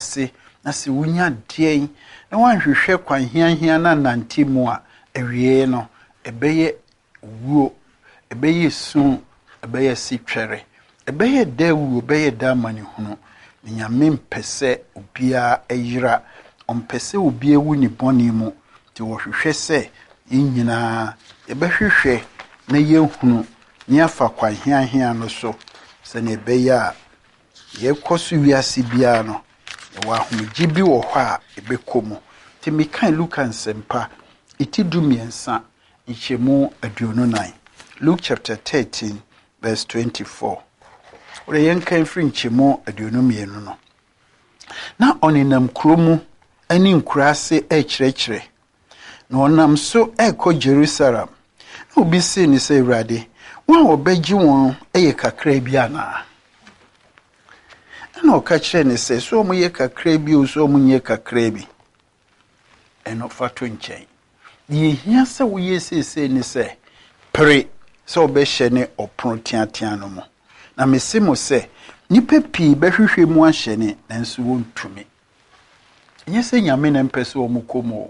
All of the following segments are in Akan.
se na se wunya deɛn na wanhwehwɛ kwan hia na nante mu a awie no ɛbɛyɛ wuo ɛbɛyɛ sun ɛbɛyɛ sitwɛre ɛbɛyɛ da wuo ɛbɛyɛ da manehunu nyame mpɛsɛ obia ayira ɔmpɛsɛ obia wu ne bɔne mu te wɔhwehwɛ sɛ nyinaa ɛbɛhwehwɛ na yɛhunu ne afa kwan hia no so sɛ ne ɛbɛyɛ a yɛkɔ so wiase bia no ɛwɔ ahomegye bi wɔ hɔ a ɛbɛkɔ mu te mekan Luka nsɛmpa ɛti dumiɛnsa nhyɛmu 29 Luke chapter 13 verse 24 ore yɛnkan firi nhyɛmu 22 no na ɔnenam kuro mu ani nkurase ɛkyerɛkyerɛ na ɔnam so ɛkɔ Jerusalem na obi se ne sɛ Awurade wɔn a wɔbɛgye wɔn ɛyɛ kakra bi ana na ɔka kyerɛ ne sɛ so ɔmo yɛ kakra bi o so ɔmo nyɛ kakra bi ɛno fato nkyɛn yɛhia sɛ woyɛ sese ne sɛ pere sɛ ɔbɛhyɛ ne ɔpono teatea no mu na mese mo sɛ nipa pii bɛhwehwɛ mu ahyɛ ne nanso wɔntumi nyɛ sɛ nyame na mpɛ sɛ ɔmo kɔm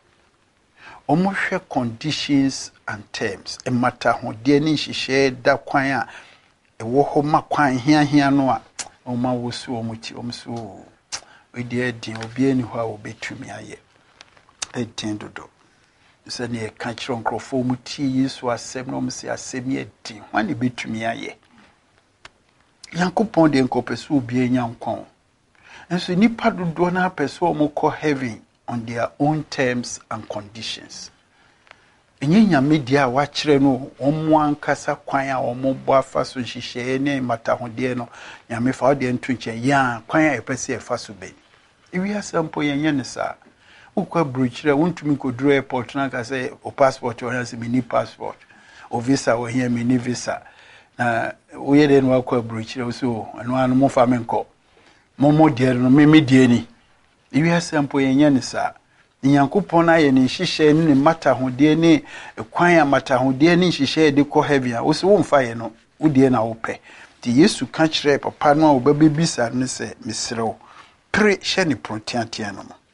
o ɔmo hwɛ conditions and terms ɛmata hodeɛ ne nhyehyɛ da kwan a ɛwɔ hɔ ma kwan hia no a ɔma wo so ɔmo ti ɔmo so ɔdi ɛdin obi ani hɔ a wɔbɛtumi ayɛ ɛdin dodo sɛ ne ɛka kyerɛ nkurɔfoɔ mu tie Yesu asɛm na ɔmo sɛ asɛm yɛ din hɔ ne bɛtumi ayɛ Yankopɔn de nkɔpɛ sɛ obi anya nkwa nso nipa dodoɔ na apɛ sɛ ɔmo kɔ heaven on their own terms and conditions enye nyame die a wakyerɛ no ɔmo ankasa kwan a ɔmo bɔ afa so nhyehyɛ ne matahodeɛ no nyame fa ɔde nto nkyɛn ya kwan a ɛpɛ sɛ ɛfa so bɛn ewi asɛmpo yɛnyɛ ne saa ukwa bruchire wontumi koduru airport na ka sɛ o passport o na se mini passport o visa o here mini visa na wo yɛ den wakwa bruchire so anu anu mo fa menko momo de no meme de ni ewi asɛmpo yɛnyɛ ne saa Nyankopɔn ayɛ ne nhyehyɛ ne mata hode ne kwan a mata hode ne nhyehyɛ de kɔ heaven a wo se wo mfa yɛ no wo de na wo pɛ ti Yesu ka kyerɛ papa no a wo bɛbisa no sɛ mesrew pre hyɛ ne proteatia no mo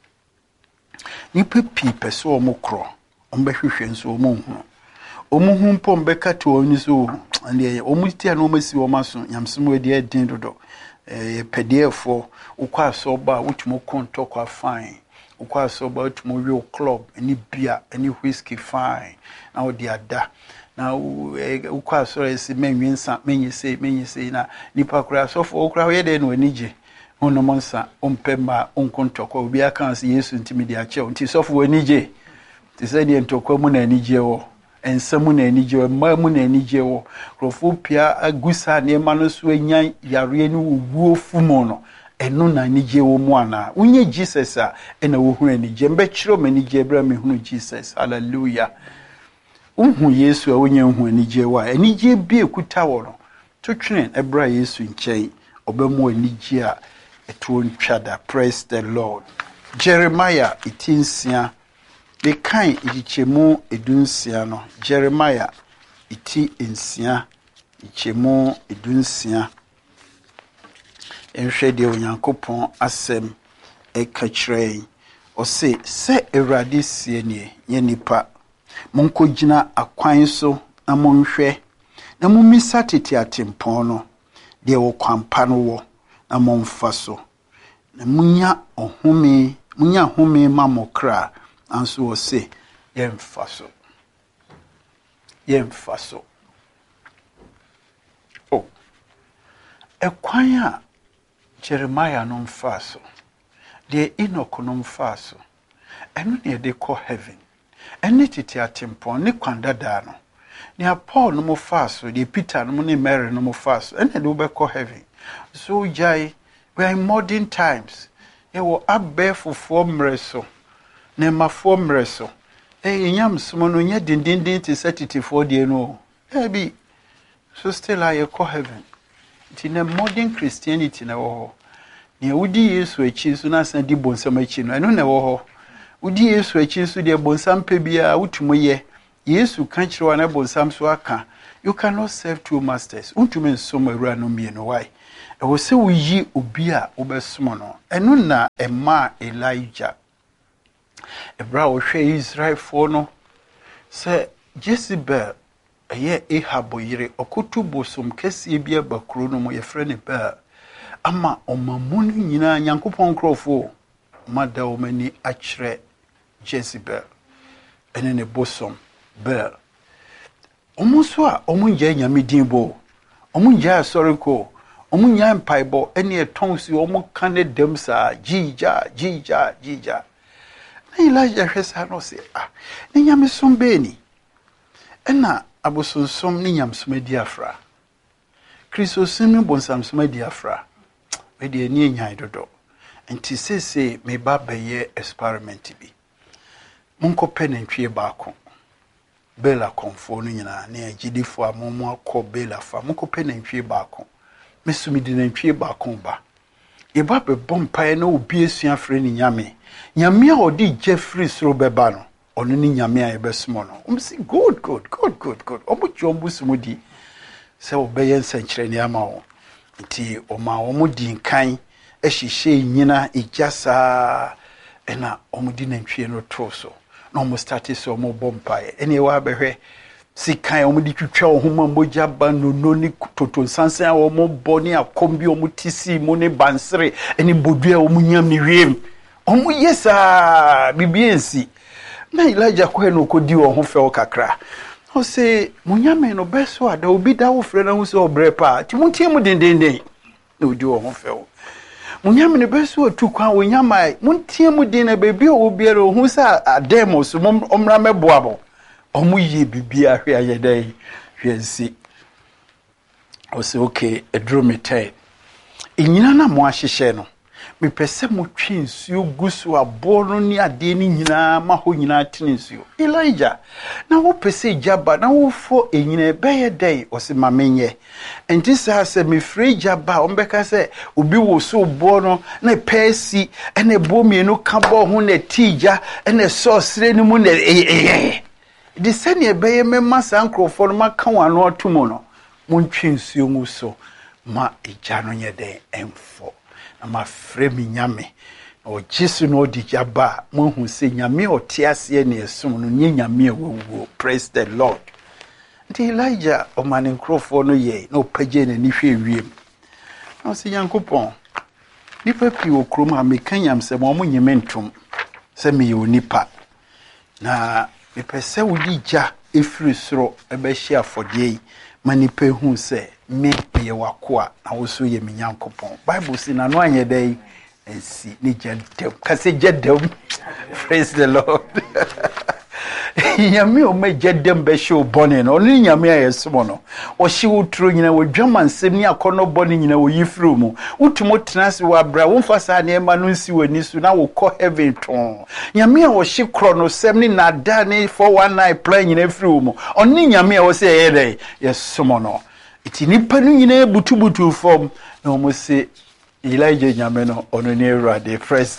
nipa pii pɛ sɛ ɔmo korɔ ɔmo bɛhwehwɛ nso ɔmo hu ɔmo hu mpo mbɛka to ɔni so ande ɔmo tia no ɔmo si ɔmo aso nyamsom wadi adin dodo pɛdeɛfo wokɔ asɔba wotumo kontɔ kwa fine ukwa soba utumo real club any beer any whiskey fine now the ada now ukwa so esi menwensa menyi say na nipa kura so for okra ye de no anije ono monsa ompema onkontokwa obi aka se Yesu ntimi de ache nti so for anije ti say de ntokwa mu na anije wo ensamu na anije wo ma mu na anije wo krofo pia agusa ne ma no so anya yare ni wuo fumo no eno na anije wo mu ana unye Jesus a ena wo hu anije mbɛkyerɛ m anije bra me hu Jesus hallelujah unhu Yesu a unye hu anije wa anije bi ekuta wo no to twene ebra Yesu nkyɛn ɔbɛmu anije a eto ntwada praise the Lord Jeremiah 18:6 de kan ichemu edunsia no Jeremiah 18:6 ichemu edunsia enhwɛ de Onyankopɔn asɛm ɛka kyerɛ o se Awurade sie nie nye nipa monkɔgyina akwan so na monhwɛ na mummisa tete atempɔn no de wɔ kwampa no wɔ na momfa so na munya home ma mokra anso o se yɛmfa so oh ɛkwan a Jeremiah no mfa so de Enoch no mfa so eno ne de kɔ heaven ene tete atempɔn ne kwandada no ne Paul no mfa so de Peter no ne Mary no mfa so ene de wobɛkɔ heaven so jai we are in modern times wo abɛfofo mreso ne mafo mreso enyam somo no nya dindindin te certificate de no bi so still I call heaven. In a modern Christianity na wo ne wudi Yesu achi so na san di bonsam achi no eno na wo wudi Yesu achi so de bonsam pe bia wutumo ye Yesu kan kire wa na bonsam so aka you cannot serve two masters untume nsom awura no mie no why ɛwɔ sɛ woyi obi a wobɛsom no ɛno na ɛma Elijah ɛbra wohwɛ Israelfoɔ no sɛ Jezebel ɛyɛ Ahab yere ɔkoto bosom kɛseɛ bi aba kuro no mu yɛfrɛ ne Baal ama ɔmamu no nyinaa Nyankopɔn nkurɔfoɔ mada ɔmani akyerɛ Jezebel ɛne ne bosom Baal ɔmo so a ɔmo ngya nyame din bo ɔmo ngya asɔre ko ɔmo nya mpaebɔ ɛne ɛtɔn si ɔmo ka ne dɛm saa jija na Elijah hwɛ saa no sɛ ne nyame som bɛni ɛna abosonsom ne nyamsom adi afra Kristosom ne bonsamsom adi afra ɛde ani enyan dodo nti sese me ba bɛyɛ experiment bi monkɔpɛ nantwie baako Bela konfo no nyina ne agidifo a momo akɔ Bela fa monkɔpɛ nantwie baako mesumi di nantwie baako ba yeba bɛbɔ mpae na obi esua frɛ ni nyame a odi Jeffrey soro bɛba no ɔno ni nyame a yɛbɛsomo no si good ɔmo twombu sumudi sɛ obɛyɛ nsankyerɛ ni ama wo nti ɔma ɔmo di nkan ɛhyehyɛ nyina ejasa ɛna ɔmo di nantwie no to so na ɔmo start so ɔmo bɔ mpae ɛne ɛwɔ abɛhwɛ sikan ɔmo di twitwa ɔhoma mogya ba no ni toto nsansan a ɔmo bɔ ne akom bi ɔmo tisi mo ne bansere ɛne bodua ɔmo nyam ne wiem ɔmo yesa bibiensi na Elijah kɔ no kɔdi ɔho fɛw kakra o se munyame no beso ada obi da wo frɛ na hu se obrɛ pa ti muntie mu dendenden na odi ɔho fɛw munyame no beso atu kwan wo nyama muntie mu den na bebi o biara hu se ademo so omra meboabo ɔmo yie bibia hwe ayɛdai hwensi o se okay edro metai enyina na mo ahyehyɛ no mepɛsɛ mo twe nsuo guso abɔ no ni ade ni nyina ma ho nyina tene nsuo Elijah na wo pɛsɛ jaba na wo fo enyina bɛyɛ dai o se mamenyɛ enti saa sɛ mefrɛ jaba ombɛka sɛ obi wo so bɔ no na pɛsi ene bɔ mienu ka bɔ ho na tija ene sɔsre ni mu na de sɛne ɛbɛyɛ mɛma saa nkrɔfo no maka wano atomo no montwe nsuo mu so ma egya no nyɛ dɛn ɛmfɔ na ma frɛ mi nyame na ɔgyesu no odi jaba mo hu sɛ nyame ɔte ase ne ɛsom no nye nyame awuo praise the Lord nti Elijah ɔmane nkrɔfo no yɛ na ɔpagye n'ani hwɛ wiem na ɔsɛ Nyankopɔn nipa pii wɔ kurom a meka nyamsɛm ɔmo nyeme ntom sɛ meyɛ onipa na mepɛsɛ wodi gya efiri soro ɛbɛhye afɔdeɛ yi ma nipa hu sɛ me yɛ wakoa na wo so yɛ me Nyankopɔn Bible si na no anyɛ dai ensi ne gyadam kase gyadam praise the Lord nyame o me gyadam bɛ hye obɔne no ɔno nyame a yɛsom no ɔhye wo turo nyina wadwama nsɛm ni akɔnɔ bɔne nyina wo yifiri mu wotumo tenase wo abra wo mfa saa ne ma no nsi wani so na wo kɔ heaven ton nyame a ɔhye korɔ no sɛm ni nada ne 419 plan nyina firi mu ɔno nyame a wɔ sɛ yɛ dɛ yɛsom no iti nipa no nyina butubutu fom na ɔmo se Elijah nyame no ɔno ne Awurade praise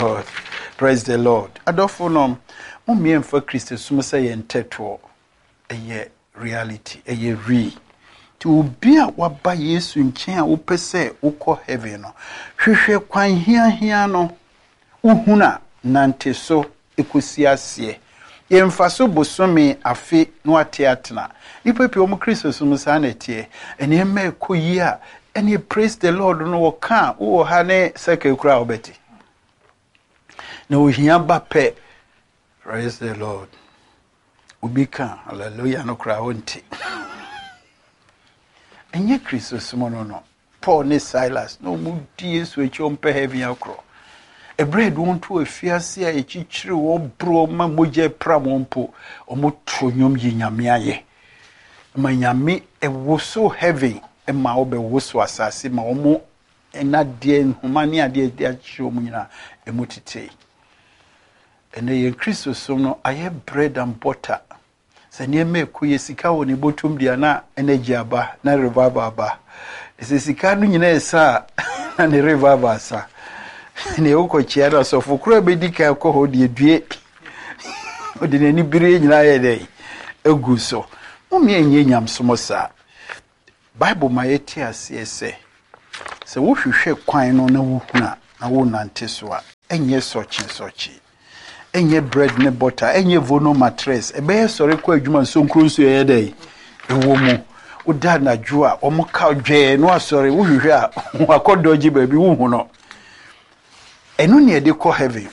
the Lord adɔfo no mo miemfa Kristo sum sɛ yɛ nteto ɛyɛ reality ɛyɛ real ti obi a waba Yesu nkyɛn a wopɛ sɛ wokɔ heaven no hwehwɛ kwan hia no uhuna nante so ekosi aseɛ yɛmfa so bosome afe no ateatena nipa pii omo Kristo sum sa na tie ene ema ekoyi a ene praise the Lord no woka wo ha ne seke kura obeti na ohia ba pɛ praise the Lord ubika hallelujah no kura wonti enye Kristo sum no Paul ne Silas no mu die Yesu echompe heaven akro a bread won't to a fiasia a chichiri or bro ma moje pramompo or motonyum yinyamiaye. My yami a was so heavy and my obe was so assassin ma omo and not dear humania dear chumina a mutite. And they increase so no I have bread and butter. Sanye me kuyesika woni botum diana energyaba na revival ba. Sika no nyina sa na ne revival sa. Ne ukochia na so fukura bedika ko hodie due. Odi ne ni bire nyina ye dey. Egu so. Mo me enye nyamsomo sa. Bible ma yeti ase sɛ wohwehwɛ kwan no na wohuna na wo nante so a enye sochi enye bread ne butter enye vono mattress ebeye sɔre kɔ adwuma nsonkro nso yɛ dɛ ewo mu woda na dwo a ɔmo ka dwe no asɔre wohwehwɛ a wakɔdɔgye baabi wohu no ɛno ne ɛde kɔ heaven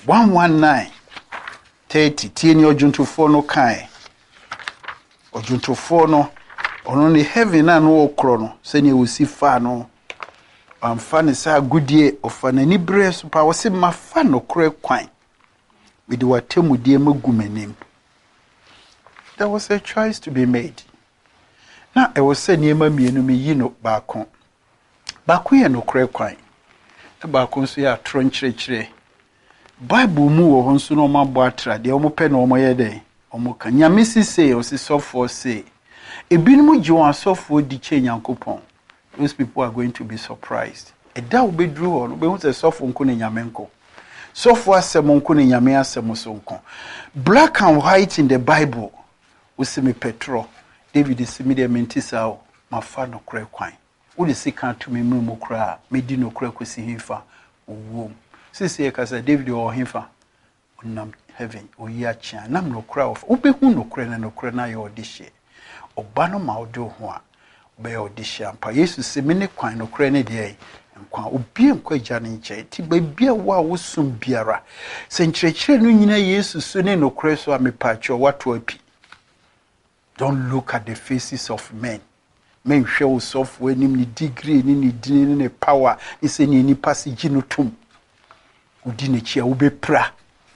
119:30 tie ne ɔdwontofo no kae ɔdwontofo no ɔno ne heaven na no ɔkorɔ no sɛ ne wosi fa no amfa ne sa agudie ɔfa n'ani brɛ so pa wɔse mafa no korɛ kwan mede watemudie magu m'anim. There was a choice to be made. Na ɛwɔ sɛ nneɛma mmienu meyi no baako yɛ no korɛ kwan na baako nso yɛ atoro nkyerɛkyerɛ. Bible mu wɔ hɔ nso na ɔmo abɔ atra deɛ ɔmo pɛ na ɔmo yɛ dɛ ɔmo ka nyame sise ɔsi sɔfoɔ se ebinom gye wɔn asɔfoɔ di kyɛ Nyankopɔn. Those people are going to be surprised. Ɛda wo beduru hɔ no behu sɛ sɔfoɔ nko ne nyame nko sɔfoɔ asɛm nko ne nyame asɛm so nko. Black and white in the Bible usimi Petro David simi de mentisa o mafa no korɛ kwan wo de sika to me mu kra medi no korɛ kosi hifa wo sisi e kasa David o hifa onam heaven o yi achia nam no kra of wo behu no korɛ na yɛ odihye oba no ma odo ho a be odihye ampa Yesu simi ne kwan no korɛ ne de nkwa obi nkwa gya ne nkyɛ ti ba bia wo wo sum biara sɛ nkyerɛkyerɛ no nyina Yesu so ne no korɛ so a mepacho wato api. Don't look at the faces of men. Men show software ni degree ni dini ni power ni se ni pasi jino tum. Udi ne chia ube pra.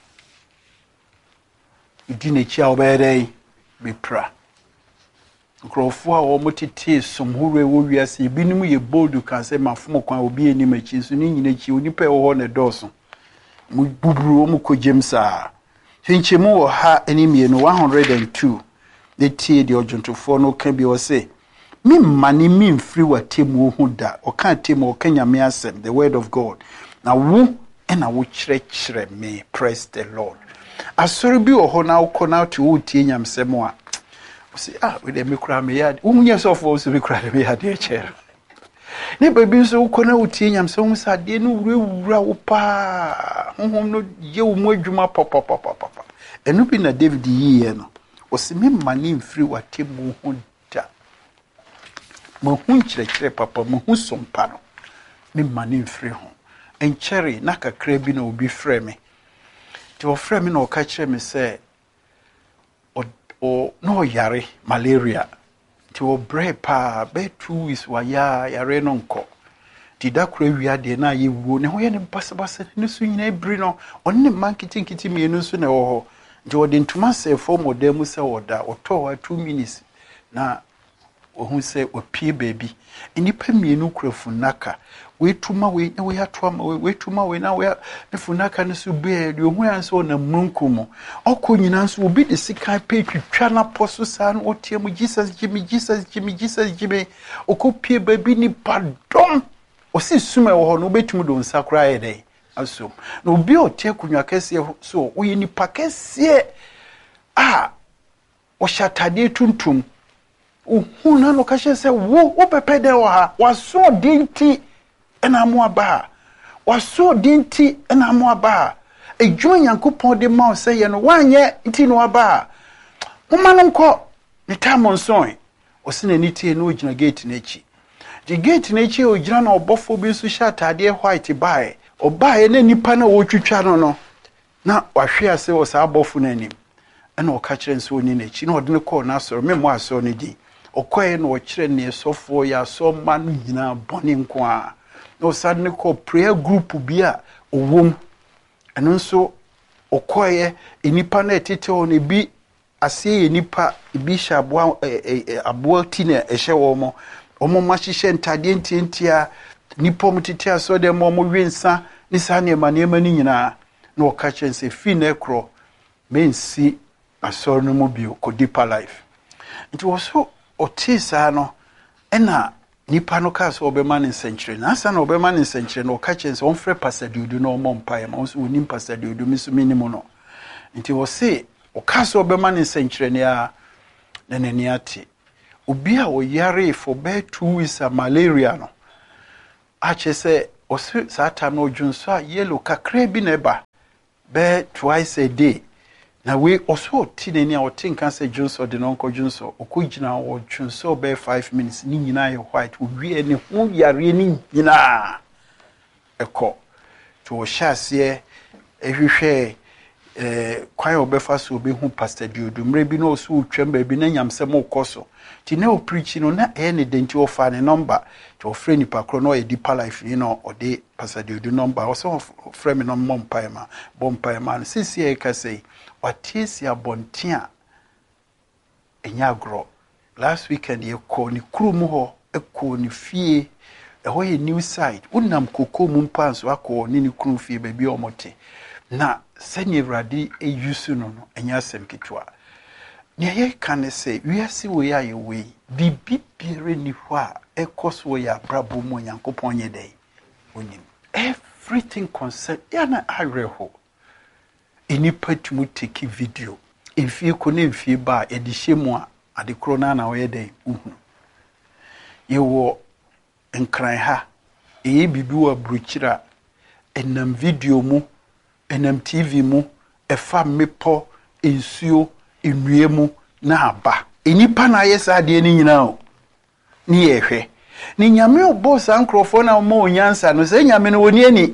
Udi ne chia ube rei be pra. Nkrofo a omo tete somhore wo wiase ebinim ye bold kan se mafomo kwan obi eni machi so ni nyina chi onipa e wo ho ne doso. Mu buburu omo ko jemsa. Hinchemu wo ha eni mienu 102. The tea the ɔdwontofo no can be or say me money mean free what temu hu da o kan temu o kenya me asem the word of God na wo na wo kyerɛkyerɛ me. Praise the Lord. Asɔre bi wɔ hɔ na wo kɔ na to wo tie nyamsɛm a wo say we dey me kura me yard wo nyɛ sɔfo wo so me kura me yard e kyerɛ ne baby nso wo kɔ na wo tie nyamsɛm wo sa de no wura wo pa honhom no ye wo mu adwuma papa enu bi na David yiye no osime mani mfiri watemu ho da mo hu kyerɛkyerɛ papa mo hu sompa no me mani mfiri ho enkyere na kakra bi na obi frɛ me ti o frɛ me na o ka kyerɛ me sɛ o no yare malaria ti o bre pa be 2 weeks wa yare no nko ti da kura wia de na ye wuo ne ho ye ne basabasa ne so nyina ebri no onne man kitinkiti mienu so na wo ho Jordan ntuma se for modem se oda oto 2 minutes na ohun se opie baby enipa mienu krafu naka we tuma we na we atoma we tuma we na we funaka ne so be de ohun anso na munkumo okonyina nso obi de sika pe twitwa na poso sa no otiam Jesus Jimmy okopie baby ni pardon osi suma wo ho no betum do nsakra ye dey aso no obi otie kunwa kese so wo ni pakese o shatade tuntum hu na no ka hye wo pepede wo ha waso dinti na mo aba waso dinti na mo aba edwo Nyankopɔn de ma se ye no wanye nti no aba wo ma no nko ni tamonson o se na nitie no ogina gate na echi the gate na echi ogina na obofo bi so shatade white bae obae na nipa na wotwitwa no na wahwe ase wo sa abofo na anim na o ka kire nso oni na echi na ode ne call na asoro memo asoro ne di okoye na o kire ne sofo ya so ma no nyina bone nko a na o sad ne call prayer group bi a owom eno nso okoye enipa na etete o ne bi ase enipa bi sha aboa ti na ehye wo mo omo ma hihye ntade ntientia nipa mutete aso de mo wensa ni sa ne ma ni nyina na o ka chense fi na ekro mensi aso no mu bio ko deeper life nti wo so otisa no ena nipa no ka so obema ne nsenkyere na asa na obema ne nsenkyere no o ka chense on frɛ pasadudu no mo mpae ma so onim pasadudu mi so minimo no nti wo se o ka so obema ne nsenkyere ne a na nani ate obi a o yare for be 2 weeks malaria no ache say osu saa time no dwunso a yellow kakra bi na ba be twice a day na we also tineni a wotin kan say dwunso de no nko dwunso okogina wo dwunso be 5 minutes ni nyina ye white owie ne hu yare ni nyina eko to hyase ehwehwe kwan obefa so obehu pastor Diodu mre bi no so twem ba bi na nyamsem okoso ti na o preach no na e ne denti ofa ne number to ofre ni pakro no e deeper life you know ode pastor Diodu number also ofre me no bompa ma sisi e ka sei watisi abontia enya agro last weekend ye ko ni krumu ho e ko ni fie ho ye new site unam koko mu mpanso akọ ni krum fie ba bi omote na senye radi eyusu no enya asem kitwa ne ye kan se wiase wo ya ye we bibi bire ni ho a ekoso ya brabo mu Nyankopon ye dai onim everything concern ya na areho enipa tumu take video enfie ko na enfie ba edihye a adekro na wo ye dai uhunu ye wo nkran ha bibi wa bruchira enam video mu enam TV mu efa mepo ensuo enue mu na aba enipa na yesa de ni nyina o ni yehwe ni nyame obo sankrofo na mo onyansa no se nyame no woni ani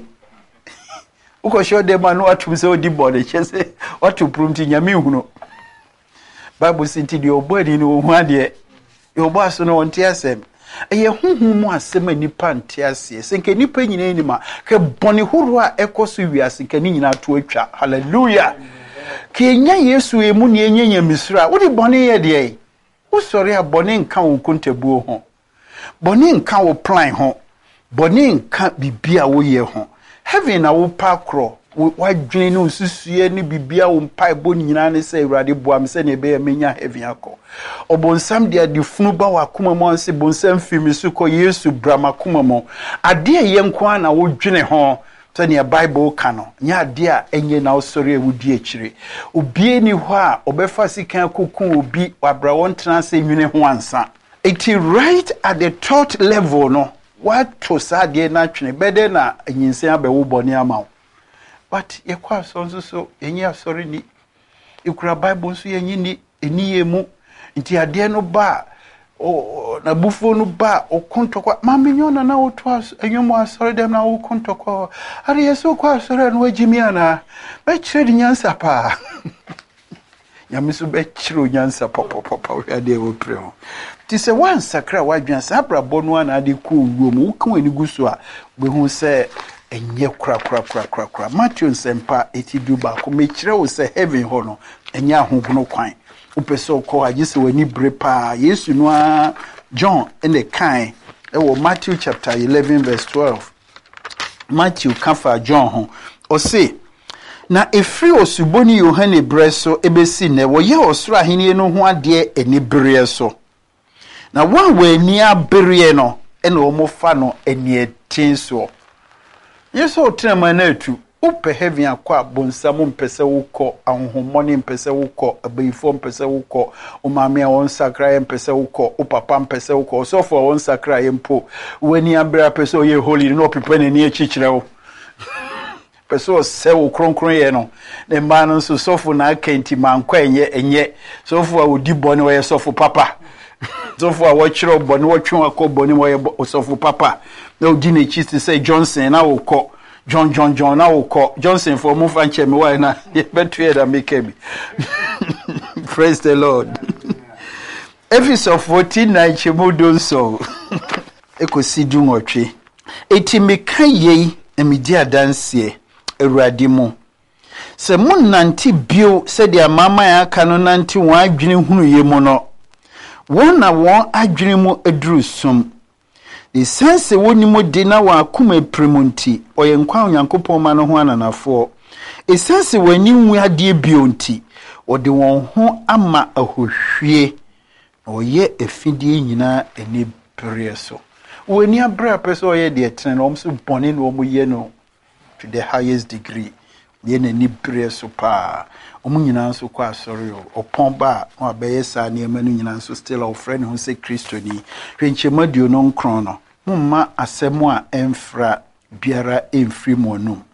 uko show dem anu atum se odi body chese watu prumti nyame hunu bible sinti de obo ani no hu ade obo aso no onte asem eye huhu mu asem anipa nte ase senke nipa nyina ni ma ke boni huru a ekoso wiase ke ni nyina to atwa hallelujah kenya yesu emu ne enyenya misura wo de boni ye de wo sori a boni nka wo kontabuo ho boni nka wo plan ho boni nka bibia wo ye ho heaven na wo pakro wadwene no susue ni bibia wo mpai bo nyina ne se awurade boam se ne be menya heaven akọ obonsam de adifunu ba wakoma mo anse bonsam fimi su ko yesu brama kuma mo ade ye nko na wo dwene ho so ne bible kano nya ade a enye na osori ewudi akire obie ni ho a obefa sikan kokun obi wabra won transe nwene ho ansa it is right at the third level no what to sade na twene bede na nyinse abewo boni ama but ye kwa so enye asori ni ikura bible so yenyi ni eniye mu nti ade no ba na bufo no ba okontokwa mamenyona na oto enyomo asori dem na okontokwa ari yeso kwa asori no wagimiana be chiri nyansa pa nyamiso be chiri nyansa papa we ade wo preo ti se wan sakra wadwansa abrabo no na ade ku wuom wokan ani guso a be hu se enye kra Matthew nsempa etidu ba ko mechire wo se heaven ho no enye ahoguno kwan upeso ko agise wani brepa Yesu no a John in the kind wo Matthew chapter 11 verse 12 Matthew kafa John ho o say na efri osuboni Yohane breso ebesi ne wo ye osoro ahene no ho ade eni bre so na wan we ni abere no ene o mo fa no eni etin so yeso otrema na atu upe heaven akwa bonsamu mpese wukọ ahụhụmọni mpese wukọ abayifo mpese wukọ umame won sakra mpese wukọ upapa mpese wukọ osofo won sakra yempo weni abra pese oye holy no pipe na ni echichire wo pese o se wo kronkron ye no ne ma no so sofo na akenti mankwa enye sofo a odi boni wo ye sofo papa sofo a wo chiro boni wo twen akọ boni wo ye sofo papa na odi na chi say Johnson na wo kọ John na wo call Johnson for move and chemi why na better than make me. Praise the Lord. Episode 14 chemu don so. Ekosi dun otwe. Eti meka yei emidi adanse Awurade mu. Se mun nanti bio se dia mama ya aka no nanti won adwene hunu ye mu no. Won na won adwene mu aduru sum. The sense woni mo de na wa akoma premunti oye nkwa Onyankopon ma no ho ananafo e sense wani nwu ade bionti ode won ho ama ahohwie oye efidie nyina eni bere so wani abra person oye de tren no so bone no mo ye no to the highest degree ye na ni bere so pa omo nyina so kwa asori opon ba o abeye sa ne ma no nyina so still of friend who say Christo ni hwenchemaduo no nkron no mumma asɛm a ɛmfra biara ɛmfiri mu anum.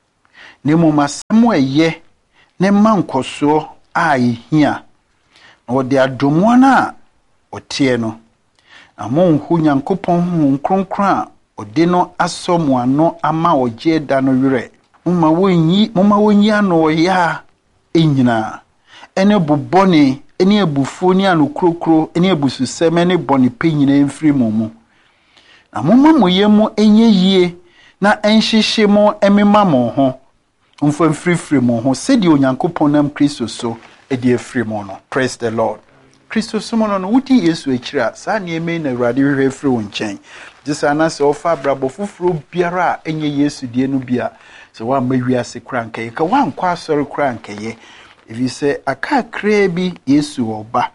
Ne mmom asɛm a ɛyɛ ne ma nkɔsoɔ a ɛhia na wɔde adomoa no a ɔteɛ no. Na monhu Nyankopɔn Honhom Kronkron a ɔde no asɔ mo ano ama ɔgye da no werɛ. Moma wonyi ano ɔyɛ ɛnyinaa ɛne bobɔne ɛne abufuo ne anokurokuro ɛne abususɛm ɛne bɔne pɛ nyinaa mfiri mo mu. Na moma mo yɛ mu ɛnyɛ yie na ɛnhyehye mo ɛmema mo ho. Mfa mfirifiri mo ho sɛdeɛ Onyankopɔn nam Kristo so ɛde afiri mo no. Praise the Lord. Kristo so mo no wodi Yesu akyira saa nneɛma na Awurade hwehwɛ afiri wo nkyɛn. Disa na sɛ ɔfa abrabɔ foforo biara a ɛnyɛ Yesu die no bia sɛ wamma wiase kora nkɛyɛ ka wankɔ asɔre kora nkɛyɛ. Ebi sɛ akakraa bi Yesu ɔba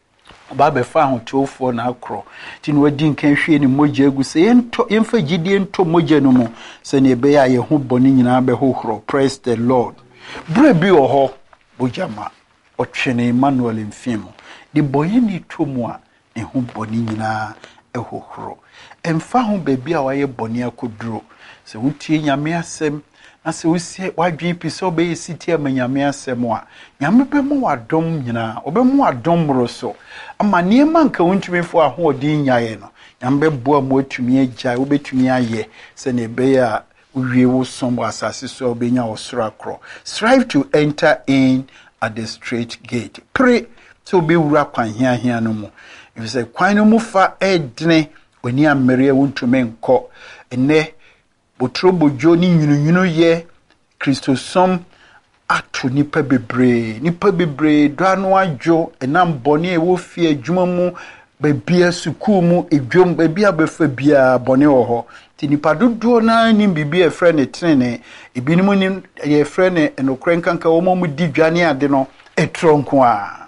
bɛfa ahoteofoɔ na akorɔ ti no wadi nkan hwie ne mogya agu sɛ yɛmfa gyidie ntɔ mogya no mu sɛ ne ɛbɛyɛ a yɛho bɔne nyinaa bɛhohorɔ. Praise the Lord. Berɛ bi wɔ hɔ bogyama ɔtwene Emmanuel mfim mu de bɔyɛ ne tɔ mu a ɛho bɔne nyinaa ɛhohorɔ. Ɛmfa ho baabi a wayɛ bɔne akɔduro sɛ wotie Nyame asɛm na sɛ wosie wadwen pi sɛ ɔbɛyɛ siti ama Nyame asɛm a Nyame bɛma wadom nyinaa ɔbɛma wadom mmoro so ama nneɛma nka wontumi fo ahoɔden nyaeɛ no Nyame bɛboa mo atumi agyae wobɛtumi ayɛ sɛ ne ɛbɛyɛ a wowie wo som wɔ asase so a wobɛnya wɔ soro akorɔ. Strive to enter in at the straight gate. Pray sɛ wobɛwura kwan hiahia no mu ɛfiri sɛ kwan no mu fa ɛdene w'ani ammereɛ wontumi nkɔ. Ɛnɛ botro bojo ni nyunyunu ye Kristosom ato nipa bebree dwa no adwo enam bɔne e wo fie adwuma mu babia sukuu mu edwom babia befa bia bɔne wɔ hɔ ti nipa dodo na nim bibia frɛ ne trene ebinom nim ye frɛ ne enokran kanka wo mu di dwane ade no etronko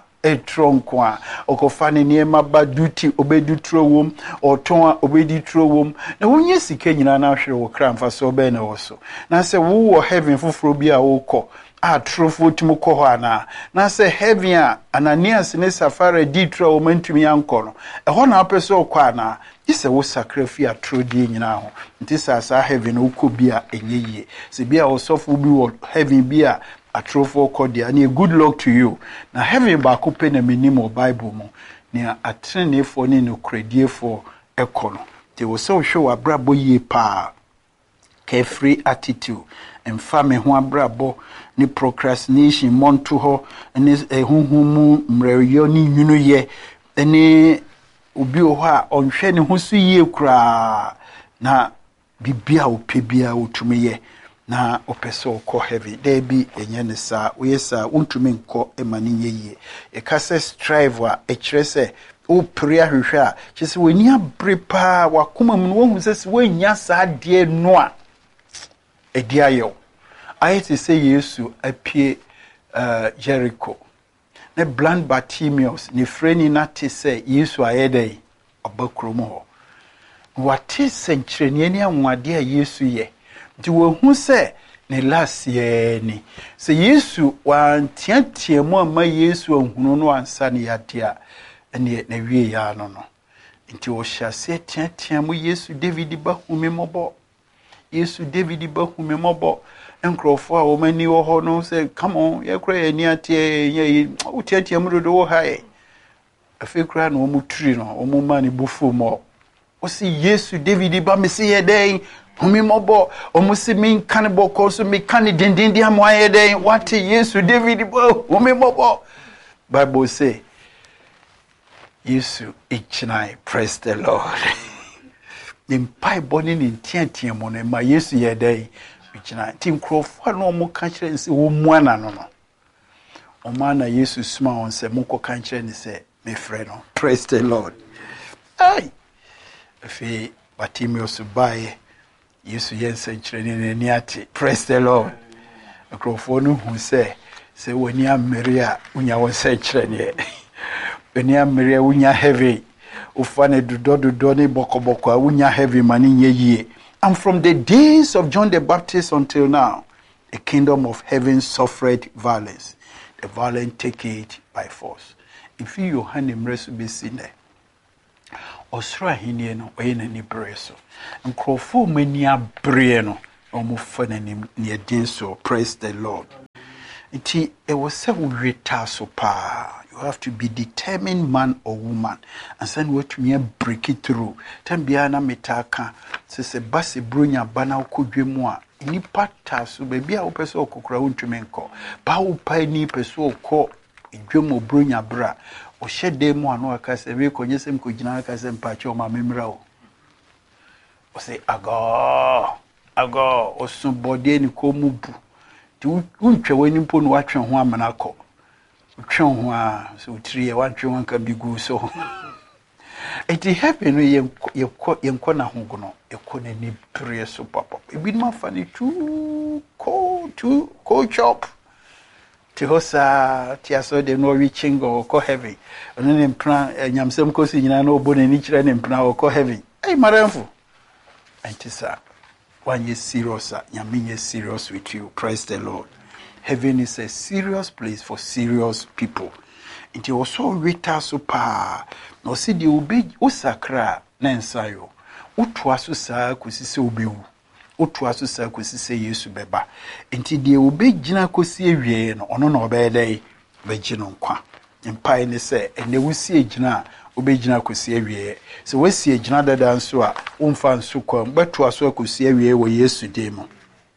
a okofa ne niema ba duty obedu tro wom oton a obedi tro wom na wonye sika nyina na hwere wo kra mfa so be na wo so na se wo wo heaven foforo bi a wo kɔ a trofo timo kɔ hɔ ana na se heaven a Ananias ne Safara di tro wo mantumi ankɔ no ɛhɔ na apɛ so kɔ ana ise wo sacrifice atro die nyina ho nti sa heaven wo kɔ bi a enye yie se bi a osofo bi wo heaven bi a atrofo kodia and a good luck to you. Na heaven ba ko pe na minimo Bible mu. Ni atrenefo ni no krediefo ekono. Te wo se wo hwe wa brabo yie pa. Carefree attitude. Emfa me ho abrabo ni procrastination monto ho ne ehunhumu mreyo ni nwunu ye ne obi o ho a onhwe ne ho so yie kura na bibia opebia otumi ye. Na opeso ko heavy there be enye ne sa oyesa untumi nko emani yeye e ka se strive a e kire se o pray ahwehwe a kyese wani abre pa wakoma mu no hu se wanya sa de no a e dia ayo ayete se Yesu apie Jericho ne blind Bartimaeus ne freni na te se Yesu ayedai obakrom ho wate senkyerene ne anwade a Yesu ye nti wo hu se ne last year ni se Yesu wantiatia mu ama Yesu ahunu no ansa ne yade a ene na wie ya no nti wo hyase tiatia mu Yesu David ba humi mobo Yesu David ba humi mobo enkrofo a wo mani wo ho no se come on ye kra ye ni atie ye wo tiatia mu do wo hae afekra na wo mu turi no wo mu mani bufu mo o si Yesu David ba me se ye den humi mobo omusi min kan boko so mi kan dindindi amwaye den what Yesu David bo humi mobo Bible say Yesu ichnai. Praise the Lord. Impai boni ni ntiantia mo no ma Yesu ye den ichnai tim krofo no mo ka kire nse wo muana no o ma na Yesu suma on se mo ko kan kire ni se me frɛ no. Praise the Lord. Ai afi Bartimaeus bae Yesu yense nkyerene ni ate. Praise the Lord. Akrofo no hu se wani amere a unya wo se nkyerene wani amere a unya heavy ufane dudo ni bokoboko a unya heavy mani nyeyie. And from the days of John the Baptist until now, the kingdom of heaven suffered violence. The violent take it by force. If you Yohane mresu besine ɔsoro ahenni no ɔyɛ n'ani bere so nkurɔfoɔ mani abere no ɔmo fa n'anim ne ɛdin so praise the Lord nti ɛwɔ sɛ wowie taa so paa you have to be determined man or woman and send what to break it through tambia na metaka se base bronya bana kodwe mu a nipa taso baby a wopɛ sɛ okokora wontweme nkɔ ba wo pa ni pɛ sɛ okɔ edwem obronya bra o hyɛ mu ano aka sɛ we konye sɛm kogina aka sɛ mpache o ma memra o say ago osun body ni ko mu bu ti wontwe wani mpo no watwe ho amana kɔ twɛn ho a so tiri wantwe wan ka bigu so it happen no yenkɔ na ho gono ekɔ na ni pere so papa ebi ma fa ni tu ko chop ti hosa ti aso de no reaching go ko heaven ono ne mpra nyamsem ko si nyina na obo na ni kire ne mpra ko heaven ai maramfo antisa when you serious nyame is serious with you praise the Lord. Heaven is a serious place for serious people. It also rita so pa. No see the obe usakra na ensayo. Utwaso sa kusise obewu. Utwaso sa kusise Yesu beba. Enti the obe gina kosi ewie no ono na obede be gino nkwa. Mpa ne se ene wusi gina obe gina kosi ewie. So wasi gina dada nso a umfa nso kwa betwaso kosi ewie wo Yesu demo.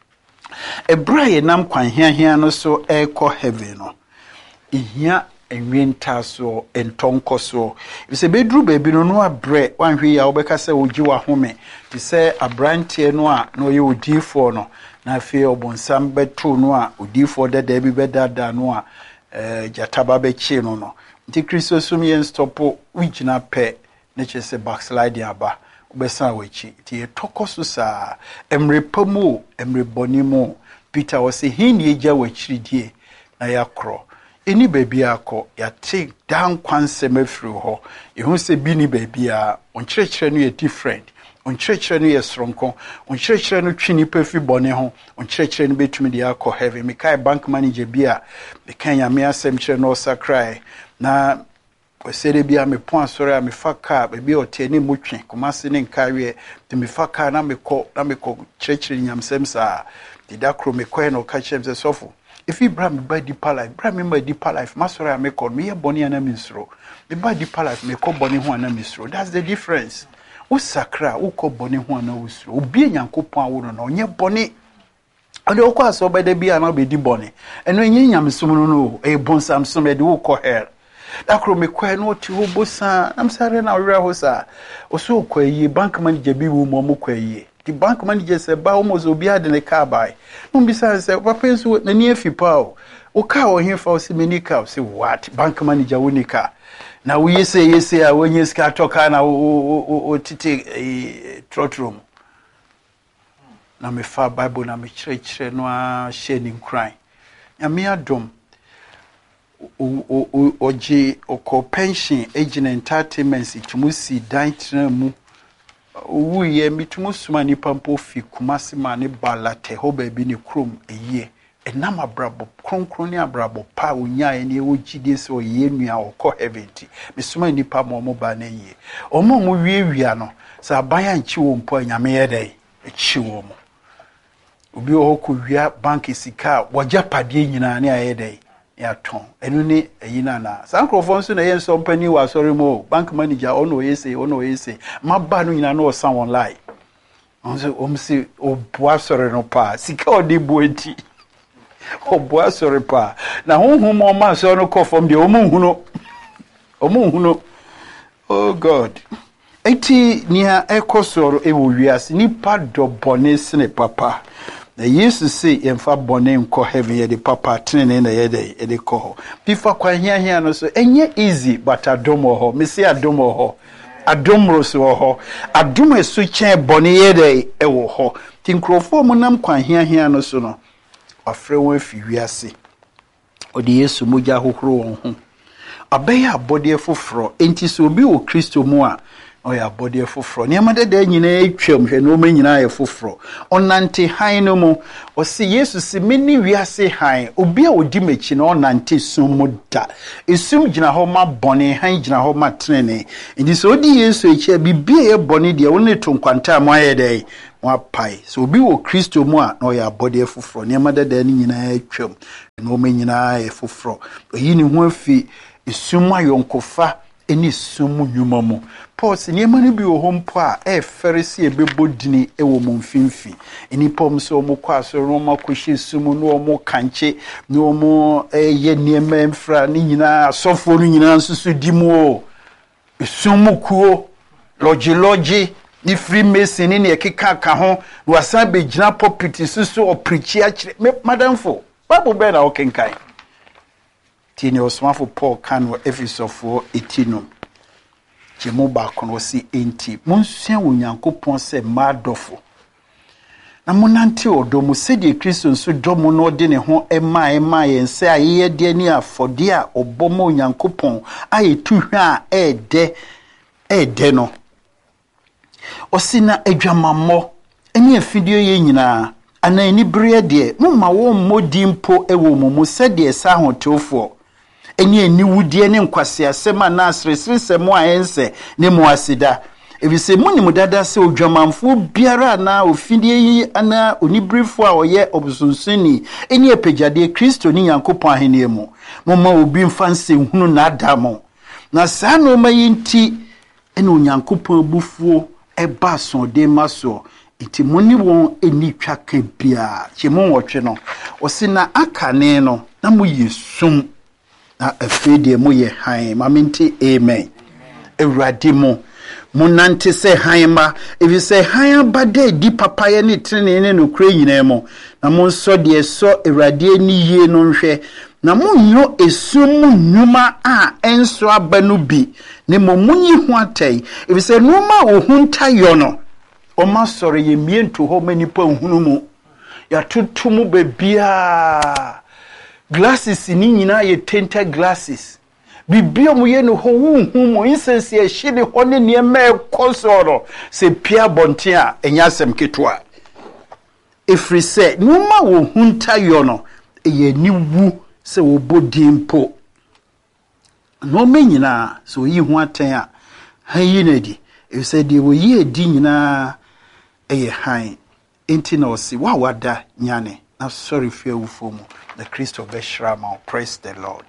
Ebraye nam kwan hia no so eko heaven no ihia enwenta so entonko so se bedru baby no no abre wanhwe ya obeka se ogi wa home ti se abrantie no a no ye odifo no na afi obonsam betu no a odifo dada bi bedada no a jataba be chi no nti Kristo sum yen stopo wigina pe ne chese backslide aba obesa wachi ti etokoso sa emre pamu emre bonimo Peter was say he ni eja wachiridie na yakro eni baby akọ ya take down kwansem afiri ho ehun se bi ni baby a onkyerɛkyerɛ no yɛ different onkyerɛkyerɛ no yɛ stronko onkyerɛkyerɛ no twini pafi bɔne ho onkyerɛkyerɛ no betumi de akɔ heaven mekai bank manager bi a mekai nyame asɛm kyerɛ no sakrai na kwesere bia me pon asore a me faka baby ote ne motwe komase ne nkawe te me faka na me kɔ kyerɛkyerɛ nyamsɛm saa didakro me kɔ no ka kyerɛ me sɔfo if you bra me by deeper life bra me deeper life masore a me kɔ me yɛ bɔne ana me nsoro me by deeper life me kɔ bɔne ho ana me nsoro that's the difference wo sakra wo kɔ bɔne ho ana wo nsoro obi nyankopɔn awo no na ɔnyɛ bɔne ade wo kɔ aso bɛda bia na obedi bɔne ɛno nyɛ nyamsom no e bonsam som de wo kɔ hell dakro me kwa no ti ho bosa am sare na wura ho sa oso kwa yi bank manager bi wo mo kwa yi the bank manager se ba o mo zo bi ade ne car buy no bi sa se papa nso na ni afi pa o car o hin fa o se meni car o se what bank manager wo ni car na wo yese a wo nyi ska toka na o titi trotrom na me fa bible na me kyerɛkyerɛ no a shedding cry nyame adom oji oko pension agent entertainments itumusi dan mu wuye mitumusuma ni pampo fi kumasi ma ne balate ho ba bi ne krom eye enam abrabo kronkron ne abrabo pa onya ene wogide se oye nua okɔ heaven ti misuma ni pa mo ba na ye omo wiewia no sa abaya nchi wo mpo anyame ye dai echi wo mo obi o ko wia bank sika wogya pade nyina ne aye dai ya ton enu ni eyina na sankrofo nso na yenso mpani wa sorry mo bank manager ono yese maba no nyina na osan online onse omsi oboa sorry no pa sika odi boeti oboa sorry pa na honhom o ma so no kofom de omunhuno oh god eti nia ekosoro ewo wiase ni pado bonese ne papa na Jesus say emfa bone nko heaven ye de papa tene na ye de ko bifa kwa hia no so enye easy but adomo ho me say adomo ho adomro so ho adom esu chen bone ye de ewo ho tinkrofo mu nam kwa hia no so no afre won afi wiase odi Yesu moja hohoro won ho abeya abode foforo enti so obi wo Kristo mu a o ya body foforo ne ma deda nyina etwam hwe no ma nyina ya foforo onante han no mu o se yesu se meni wiase han obi a odi machi na onante sum mu da esum gina ho ma bone han gina ho ma trene ndi so odi yesu echi bibie ye bone de woni to nkwanta mo aye dai wa pai so obi wo kristo mu a na o ya body foforo ne ma deda ni nyina etwam no ma nyina ya foforo oyi ni ho afi esum ayonkofa eni sumu nyuma mu Paul se niema no bi wo hompo a ferisi ebebodini ewo mo mfimfi eni pom so mo kwa so ro ma kohye sumu no mo kanche no mo ye niema mfra ni nyina asofo no nyina nsusu di mu o sumu kuo logi ni freemason ni ekeka ka ho no asan be gina pulpit susu o preach a kire madam fo bible be na o kenkai tini osmafo Paul kan Efesofo etino chemo ba kono si enti monsua onyankopon se madofo na monante odomo sedi Kristo nso domo no de ne ho ema yense aye de ni afode a obomo onyankopon ayetuhwe a ede no osina adwamammo eni afidie ye nyina ana eni bere de mumma wo mmodi mpo ewo mumu sedi sa hotofo eni wudie ne nkwase asema na asresresemo a ense ne mo asida ebise muni mudada se odwamanfo biara na ofidie yi ana onibrifo a oye obusunsuni eni epejade Kristo ni Yankopon ahene mu momma obi mfanse hunu na adamo na saa no mayinti eni Onyankopon bufuo eba sonde maso iti muni won eni twaka bia chemo wotwe no osina akane no na mo yesum na afede mo ye han mamenti amen ewrade mo munante se han ma ebi se han bade di papa ye ne trene ne no kure nyina mo na mo nso de so ewrade ni yie no nhwe na mo nyo esum nnuma a enso abanu bi ne mo munyi ho atai ebi se numa ohunta yo no o ma sore ye mientu ho manipa hunu mu ya tutumu bebia glasses ni nyina ye tinted glasses bibio mu ye no ho hu mo insense ye hye ho ne ne ma konsoro se pia bonte a enya asem ketwa efri se numa wo hunta yo no ye ni wu se wo bodimpo no me nyina so yi ho aten a han yi na di e se de wo yi edi nyina eye han enti na osi wa wada nyane na sorry fear ufomu the Christ of Beshrama. Praise the Lord.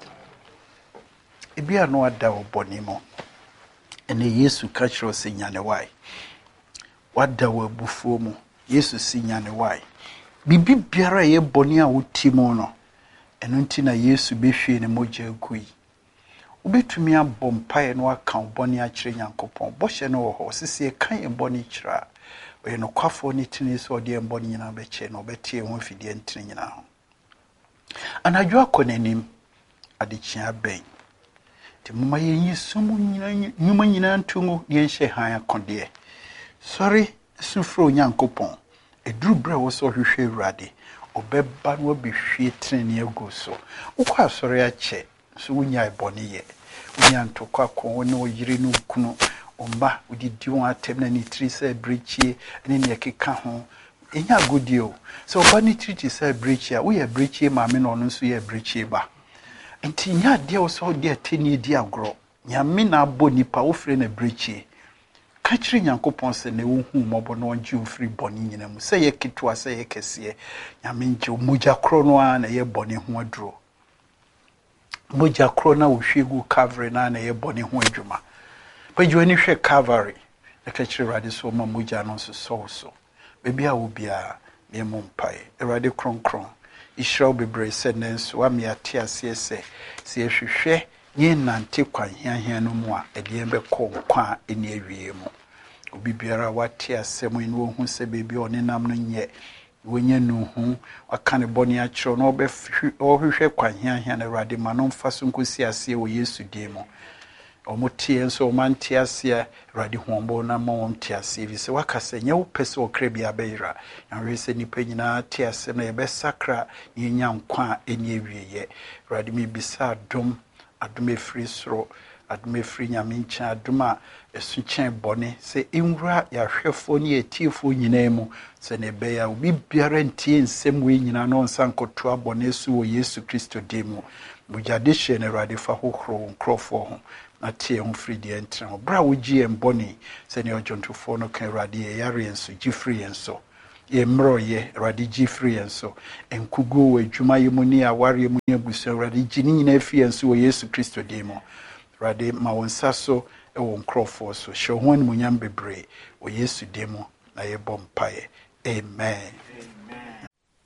Ebia no ada obonimo. Ene Yesu kachiro se nyane wai. Wada wabufuo mu. Yesu si nyane wai. Bibi biara ye boni a wotimo no. Eno nti na Yesu behwe ne moja agui. Obetumi abompae no aka boni a kire Nyankopon. Bohye no ho sisi e kan e boni kira. Oye no kwafo ni tini so de boni nyina beche no betie ho fidie ntini nyina ho. Anadwo akonenim adechia ben ti mama yenyi sumu nyuma nyina ntumu ye nhye han akonde sorry sufro Nyankopon eduru bra wo so hwehwe urade obeba no behwie trene ago so ukwa sorry ache so wunya ebone ye wunya ntokwa ko ne oyire no kunu omba udidi won atem na ni trise brichie ne ne keka ho enya godio so obani treaty say brichie we ye brichie ma me no nso ye brichie ba enti nya de o so de ateni di agro nya me na aboni pa wo fre na brichie ka kire Nyankopon se ne wo hu mobo no onje ofri boni nyina mu se ye kitwa se ye kese nya me nje moja kro no a na ye boni ho adro moja kro na wo hwegu cover na na ye boni ho adwuma pa jwani hwe Calvary na ka kire rade so ma moja no so baby a wo bia me mompai erade kronkron ishraw bebre se nenso wa me atiase se ehwehwe nye nante kwan hiahia no mu a ede be kwa eni awie mu obi biara watiase mu ene wo hu se baby one nam no nye wonye no hu aka ne boni a kiro no ohwehwe kwan hiahia na erade ma no mfa so nkosi ase wo Yesu dimo omutie nso omantiasia radi huombo na montiasia vi se wakase nya upese okrebi abeira yanwe se nipa nyina tiase na yebe sakra nyanya nkwa eni ewieye radi mi bisa adom efri soro adom free nyame nkyɛn adom a ɛso kyɛn bɔne sɛ nwura yɛahwɛfoɔ ne yɛtiefoɔ nyinaa mu sɛ ne ɛbɛyɛ a obi biara ntie nsɛm wei nyinaa na ɔnsa nkɔtoa bɔne so wɔ yesu kristo din mu mogyade hyɛ no awurade fa hohoro wo nkurɔfoɔ ho na tie ho firi deɛ ntena ho berɛ a wogye yɛn bɔne sɛnea ɔdwontofoɔ no ka awurade yɛyare yɛn so gye firi yɛn so yɛmmerɛyɛ awurade gye firi yɛn so nkuguo wɔ adwuma yɛ mu ne awareɛ mu ne abusua awurade gye ne nyinaa firi yɛn so wɔ yesu kristo din mu awurade ma wo nsa so wɔ nkurɔfoɔ so hyɛ wo ho animuonyam bebree wɔ yesu din mu na yɛbɔ mpaeɛ amen